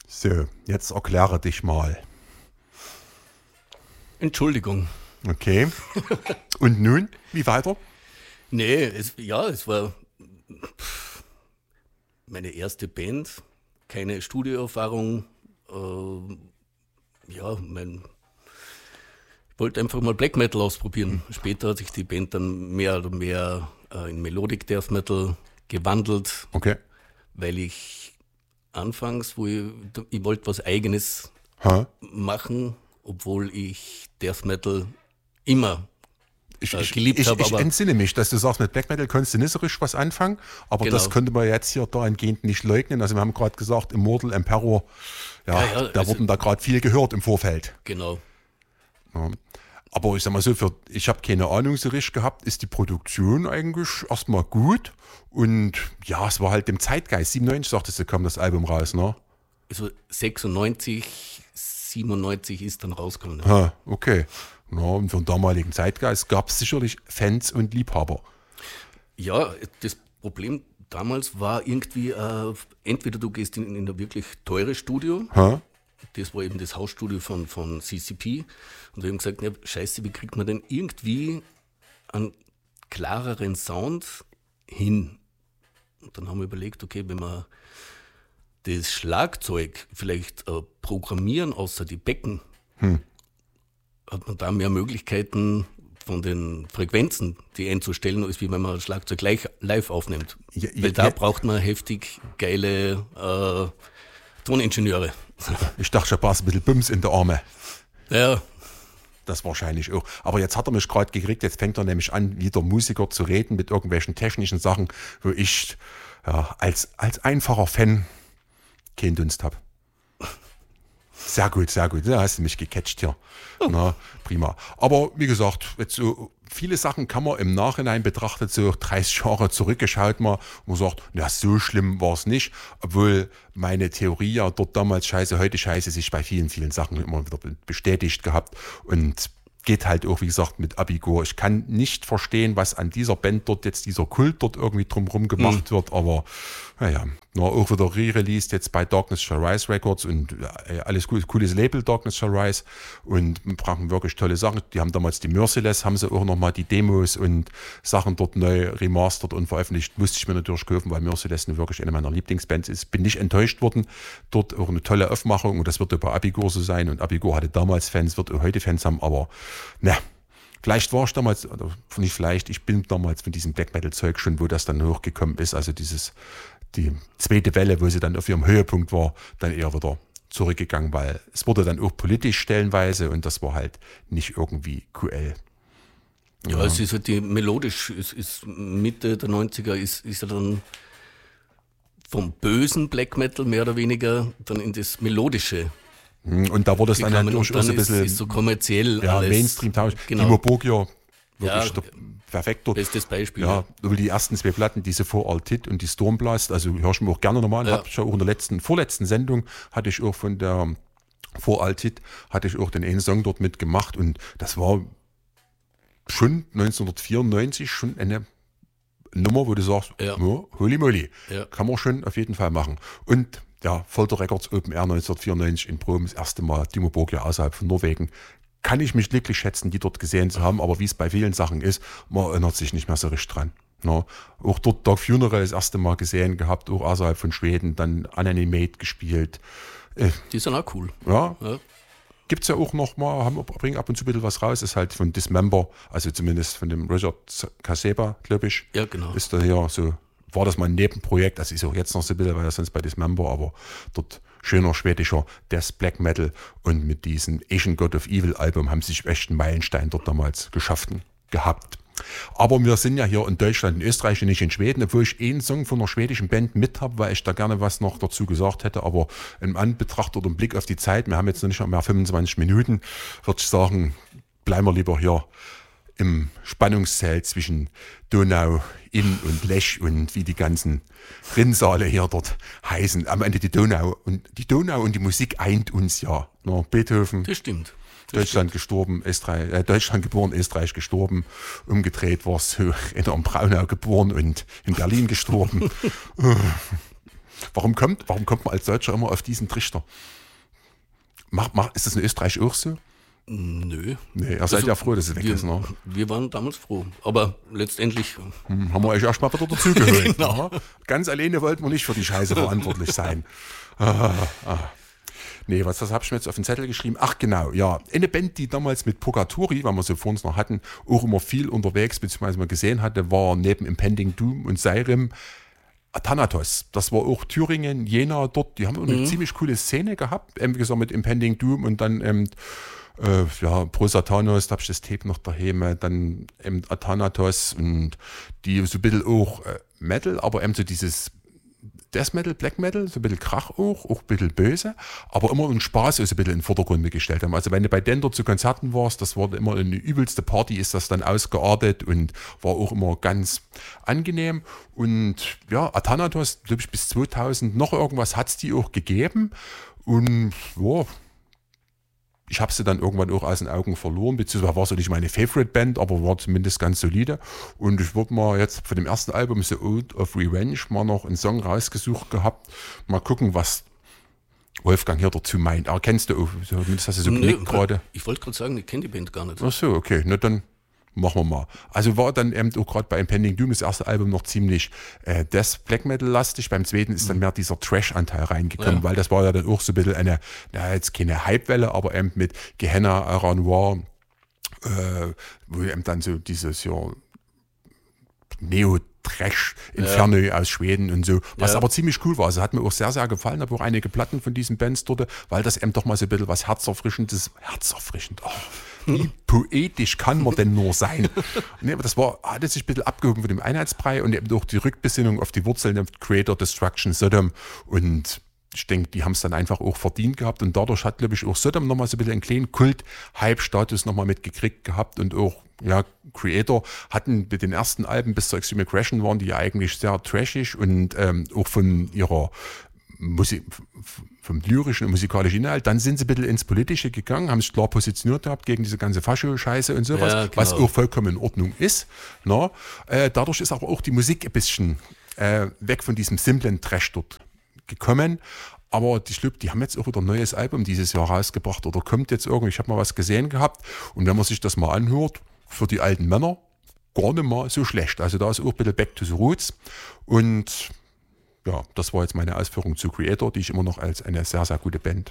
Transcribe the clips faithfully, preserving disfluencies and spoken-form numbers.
So, jetzt erkläre dich mal. Entschuldigung. Okay. Und nun, wie weiter? Nee, es, ja, es war meine erste Band, keine Studioerfahrung. Äh, ja, mein, ich wollte einfach mal Black Metal ausprobieren. Später hat sich die Band dann mehr oder mehr äh, in Melodic Death Metal gewandelt, Okay. weil ich anfangs, wo ich, ich wollte was Eigenes Ha? machen, obwohl ich Death Metal immer Ich, äh, ich, geliebt ich, habe. ich Aber entsinne mich, dass du sagst, mit Black Metal konntest du nicht so richtig was anfangen, aber Genau. das könnte man jetzt hier dahingehend nicht leugnen. Also wir haben gerade gesagt, Immortal, Emperor, ja, Ja, ja, da also- wurden da gerade viel gehört im Vorfeld. genau. Ja. Aber ich sag mal so, für, ich habe keine Ahnung so richtig gehabt, ist die Produktion eigentlich erstmal gut und ja, es war halt dem Zeitgeist. siebenundneunzig sagtest du, kam das Album raus, ne? Also sechsundneunzig, siebenundneunzig ist dann rausgekommen. Ja. Ha, okay. Ja, und für den damaligen Zeitgeist gab es sicherlich Fans und Liebhaber. Ja, das Problem damals war irgendwie, äh, entweder du gehst in, in ein wirklich teures Studio, Ha? das war eben das Hausstudio von, von C C P, und wir haben gesagt, ja, scheiße, wie kriegt man denn irgendwie einen klareren Sound hin? Und dann haben wir überlegt, okay, wenn wir das Schlagzeug vielleicht äh, programmieren, außer die Becken, Hm. hat man da mehr Möglichkeiten von den Frequenzen, die einzustellen, als wie wenn man das Schlagzeug gleich live aufnimmt. Ja, ja, Weil da ja. braucht man heftig geile äh, Toningenieure. Ich dachte, schon passt ein bisschen Bums in der Arme. Ja, Das wahrscheinlich auch. Aber jetzt hat er mich gerade gekriegt, jetzt fängt er nämlich an, wieder Musiker zu reden mit irgendwelchen technischen Sachen, wo ich ja, als, als einfacher Fan keinen Dunst habe. Sehr gut, sehr gut. Da hast du mich gecatcht hier. Na, prima. Aber wie gesagt, jetzt so viele Sachen kann man im Nachhinein betrachtet, so dreißig Jahre zurückgeschaut mal, und man sagt, na, so schlimm war es nicht. Obwohl meine Theorie ja dort damals scheiße, heute scheiße, sich bei vielen, vielen Sachen immer wieder bestätigt gehabt. Und geht halt auch, wie gesagt, mit Abigor. Ich kann nicht verstehen, was an dieser Band dort jetzt, dieser Kult dort irgendwie drumherum gemacht wird, aber naja, nur auch wieder re-released jetzt bei Darkness Shall Rise Records und äh, alles gut, cooles Label, Darkness Shall Rise, und brachen wirklich tolle Sachen. Die haben damals die Merciless, haben sie auch nochmal die Demos und Sachen dort neu remastert und veröffentlicht. Musste ich mir natürlich kaufen, weil Merciless eine wirklich eine meiner Lieblingsbands ist. Bin nicht enttäuscht worden. Dort auch eine tolle Aufmachung und das wird ja bei Abigor so sein, und Abigor hatte damals Fans, wird auch heute Fans haben, aber ne, vielleicht war ich damals, oder nicht vielleicht, ich bin damals von diesem Black Metal Zeug schon, wo das dann hochgekommen ist, also dieses, die zweite Welle, wo sie dann auf ihrem Höhepunkt war, dann eher wieder zurückgegangen, weil es wurde dann auch politisch stellenweise und das war halt nicht irgendwie Q L. ja, es ist halt die melodisch, es ist Mitte der neunziger ist, ist er dann vom bösen Black Metal mehr oder weniger dann in das melodische Und da wurde es dann gekommen. natürlich Und auch so ein dann ist, bisschen ist so kommerziell ja, alles. Mainstream-tauglich. Genau. Timo Borgia, wirklich Ja, der perfekt dort. Bestes Beispiel. Ja, über die ersten zwei Platten, diese For All Tit und die Stormblast, also höre ich mir auch gerne nochmal an. Ja. Hab ich ja auch in der letzten, vorletzten Sendung hatte ich auch von der For All Tit, hatte ich auch den einen Song dort mitgemacht und das war schon neunzehnhundertvierundneunzig schon eine Nummer, wo du sagst, Ja. ja, holy moly, Ja. kann man schon auf jeden Fall machen. Und ja, Folter Records Open Air neunzehnhundertvierundneunzig in Proben, das erste Mal Timo Borgia außerhalb von Norwegen. Kann ich mich glücklich schätzen, die dort gesehen zu haben, aber wie es bei vielen Sachen ist, man erinnert sich nicht mehr so richtig dran. Ja, auch dort Dark Funeral das erste Mal gesehen gehabt, auch außerhalb von Schweden, dann Unanimate gespielt. Äh, Die sind auch cool. ja, Ja. gibt es ja auch noch mal, haben, bringen ab und zu ein bisschen was raus, ist halt von Dismember, also zumindest von dem Richard Kaseba, glaube ich. Ja, genau. Ist da hier so, war das mal ein Nebenprojekt, das ist auch jetzt noch so ein bisschen, weil das sonst bei Dismember, aber dort schöner schwedischer Death Black Metal und mit diesem Asian God of Evil Album haben sie sich echt einen Meilenstein dort damals geschaffen gehabt. Aber wir sind ja hier in Deutschland, in Österreich und nicht in Schweden, obwohl ich einen Song von einer schwedischen Band mit habe, weil ich da gerne was noch dazu gesagt hätte, aber im Anbetracht oder im Blick auf die Zeit, wir haben jetzt noch nicht mehr fünfundzwanzig Minuten, würde ich sagen, bleiben wir lieber hier im Spannungszelt zwischen Donau, Inn und Lech und wie die ganzen Rinnsale hier dort heißen. Am Ende die Donau. Und die Donau und die Musik eint uns ja. Na, Beethoven, Das stimmt. Deutschland gestorben, Österreich, äh, Deutschland geboren, Österreich gestorben. Umgedreht war es so in Braunau geboren und in Berlin gestorben. Warum kommt, warum kommt man als Deutscher immer auf diesen Trichter? Mach, mach, ist das in Österreich auch so? Nö. Nee, ihr seid Also, ja froh, dass es weg wir, ist. Ne? Wir waren damals froh. Aber letztendlich. Hm, haben wir euch erstmal wieder dazugeholt. Genau. Ne? Ganz alleine wollten wir nicht für die Scheiße verantwortlich sein. Ah, ah. Nee, was das habe ich mir jetzt auf den Zettel geschrieben? Ach genau, ja. Eine Band, die damals mit Purgatory, weil wir sie vor uns noch hatten, auch immer viel unterwegs, beziehungsweise mal gesehen hatte, war neben Impending Doom und Seirim Thanatos. Das war auch Thüringen, Jena dort. Die haben eine mhm. ziemlich coole Szene gehabt. Ähm, wie gesagt, mit Impending Doom und dann ähm, äh, ja, Pro Satanos, da habe ich das Tape noch daheim. Dann ähm, Thanatos und die so ein bisschen auch äh, Metal, aber eben so dieses Death Metal, Black Metal, so ein bisschen Krach auch, auch ein bisschen böse, aber immer einen Spaß so ein bisschen in den Vordergrund mitgestellt haben. Also wenn du bei Dender zu Konzerten warst, das war immer eine übelste Party, ist das dann ausgeartet und war auch immer ganz angenehm. Und ja, Athanatos, glaube ich, bis zweitausend noch irgendwas hat es die auch gegeben. Und ja, ich habe sie dann irgendwann auch aus den Augen verloren, beziehungsweise war so nicht meine Favorite-Band, aber war zumindest ganz solide. Und ich würde mal jetzt von dem ersten Album, The Ode of Revenge, mal noch einen Song rausgesucht gehabt. Mal gucken, was Wolfgang hier dazu meint. Aber kennst du auch, zumindest hast du so genickt gerade. Ich wollte gerade sagen, ich kenne die Band gar nicht. Ach so, okay, na dann machen wir mal. Also war dann eben auch gerade bei Impending Doom das erste Album noch ziemlich äh, Death Black Metal lastig. Beim zweiten ist dann mehr dieser Trash-Anteil reingekommen, ja. Weil das war ja dann auch so ein bisschen eine, na jetzt keine Hypewelle, aber eben mit Gehenna, Ara Noir, äh, wo eben dann so dieses ja, Neo-Trash-Inferno ja. aus Schweden und so, was ja. aber ziemlich cool war. Also hat mir auch sehr, sehr gefallen. Habe auch einige Platten von diesen Bands dort, weil das eben doch mal so ein bisschen was Herzerfrischendes, Herzerfrischend, oh. Wie poetisch kann man denn nur sein? Nee, aber das war, hatte sich ein bisschen abgehoben von dem Einheitsbrei und eben durch die Rückbesinnung auf die Wurzeln der Creator, Destruction, Sodom. Und ich denke, die haben es dann einfach auch verdient gehabt. Und dadurch hat, glaube ich, auch Sodom nochmal so ein bisschen einen kleinen Kult-Hype-Status nochmal mitgekriegt gehabt. Und auch, ja, Creator hatten mit den ersten Alben bis zur Extreme Aggression waren die ja eigentlich sehr trashig und ähm, auch von ihrer Musik, vom lyrischen und musikalischen Inhalt, dann sind sie ein bisschen ins Politische gegangen, haben sich klar positioniert gehabt gegen diese ganze Fascho-Scheiße und sowas, ja, genau. Was auch vollkommen in Ordnung ist. Na? Äh, dadurch ist aber auch die Musik ein bisschen äh, weg von diesem simplen Trash dort gekommen. Aber die Schlüpp, die haben jetzt auch wieder ein neues Album dieses Jahr rausgebracht oder kommt jetzt irgendwie, ich habe mal was gesehen gehabt und wenn man sich das mal anhört, für die alten Männer gar nicht mal so schlecht. Also da ist auch ein bisschen Back to the Roots und ja, das war jetzt meine Ausführung zu Creator, die ich immer noch als eine sehr, sehr gute Band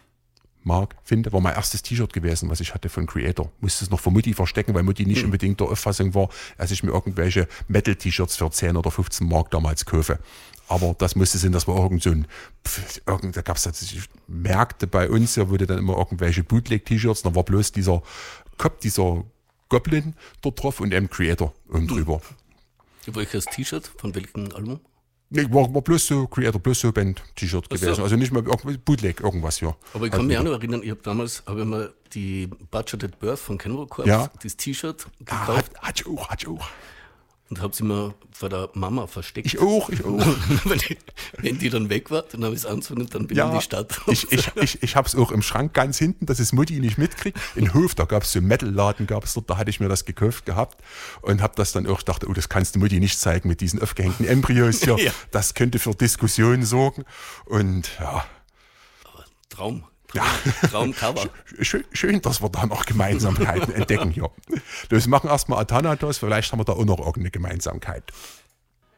mag, finde. War mein erstes T-Shirt gewesen, was ich hatte von Creator. Musste es noch von Mutti verstecken, weil Mutti nicht mhm. unbedingt der Auffassung war, als ich mir irgendwelche Metal-T-Shirts für zehn oder fünfzehn Mark damals kaufe. Aber das musste sein, das war irgend so ein, irgend, da gab es tatsächlich Märkte bei uns, ja, wo du dann immer irgendwelche Bootleg-T-Shirts, da war bloß dieser Kopf, dieser Goblin dort drauf und eben Creator oben drüber. Welches T-Shirt? Von welchem Album? Nee, war, war bloß so Creator, bloß so Band-T-Shirt so. gewesen. Also nicht mal Bootleg, irgendwas, ja. Aber ich kann also mich auch noch erinnern, ich habe damals hab ich mal die Budgeted Birth von Cannibal Corpse, ja. das T-Shirt gekauft. Ah, hat, hat ich auch, hat ich auch. Und habe sie mir vor der Mama versteckt. Ich auch, ich auch. wenn, die, wenn die dann weg war, dann habe ich es angezogen und dann bin ich ja, in die Stadt. ich ich, ich, ich habe es auch im Schrank ganz hinten, dass es Mutti nicht mitkriegt. In Hof, da gab es so einen Metal-Laden, gab's dort, da hatte ich mir das gekauft gehabt und habe das dann auch gedacht, oh, das kannst du Mutti nicht zeigen mit diesen aufgehängten Embryos hier. Ja. Das könnte für Diskussionen sorgen. Und ja. Aber Traum. Ja. Traumcover. Schön, schön, dass wir da noch Gemeinsamkeiten entdecken hier. Wir machen erstmal Athanatos, vielleicht haben wir da auch noch irgendeine Gemeinsamkeit.